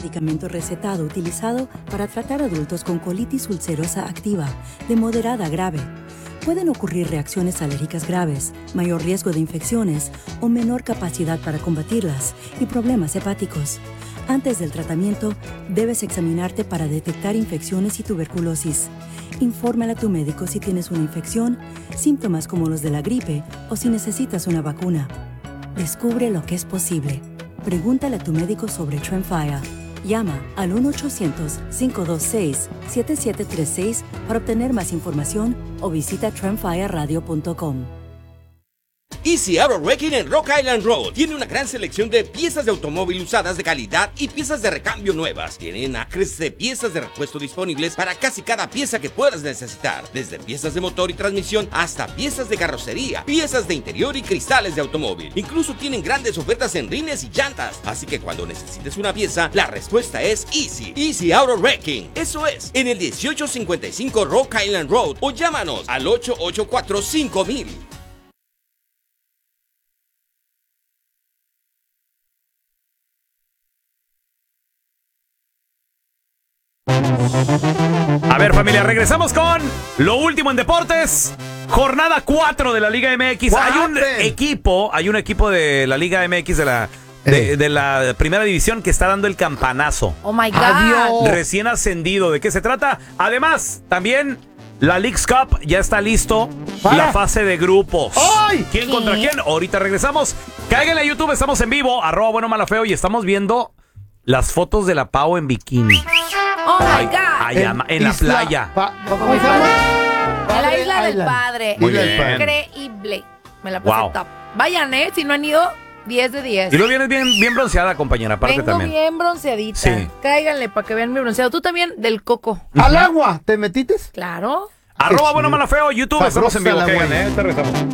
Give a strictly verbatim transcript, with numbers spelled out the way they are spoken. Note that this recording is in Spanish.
medicamento recetado utilizado para tratar adultos con colitis ulcerosa activa, de moderada a grave. Pueden ocurrir reacciones alérgicas graves, mayor riesgo de infecciones o menor capacidad para combatirlas y problemas hepáticos. Antes del tratamiento, debes examinarte para detectar infecciones y tuberculosis. Infórmale a tu médico si tienes una infección, síntomas como los de la gripe o si necesitas una vacuna. Descubre lo que es posible. Pregúntale a tu médico sobre Tremfya. Llama al uno ochocientos, cinco dos seis, siete siete tres seis para obtener más información o visita tremfya radio punto com. Easy Auto Wrecking en Rock Island Road tiene una gran selección de piezas de automóvil usadas de calidad y piezas de recambio nuevas. Tienen acres de piezas de repuesto disponibles para casi cada pieza que puedas necesitar, desde piezas de motor y transmisión hasta piezas de carrocería, piezas de interior y cristales de automóvil. Incluso tienen grandes ofertas en rines y llantas, así que cuando necesites una pieza, la respuesta es Easy. Easy Auto Wrecking. Eso es, en el dieciocho cincuenta y cinco Rock Island Road o llámanos al ocho ocho cuatro, cinco mil. A ver, familia, regresamos con lo último en deportes. Jornada cuatro de la Liga M X. Hay un equipo, hay un equipo de la Liga M X de la de, de la primera división que está dando el campanazo. Oh my God. Adiós. Recién ascendido. ¿De qué se trata? Además, también la Leagues Cup ya está listo. ¿Para? La fase de grupos. ¡Ay! ¿Quién contra quién? Ahorita regresamos. Cáiganle a YouTube, estamos en vivo, arroba bueno mala feo, y estamos viendo las fotos de la Pau en bikini. Oh my Ay, God. Allá, en, en la playa. Pa, ¿Cómo se llama? En la isla del padre. Muy bien. Increíble. Me la pasé Wow. top. Vayan, eh. Si no han ido, diez de diez. Y luego vienes bien, bien bronceada, compañera, aparte Vengo también. bien bronceadita. Sí. Cáiganle para que vean mi bronceado. Tú también del coco. ¿Al agua? ¿Te metites? Claro. Arroba bueno mala feo, YouTube, estamos en vivo. Sabrosa la Cáiganle, buena. eh, te regresamos.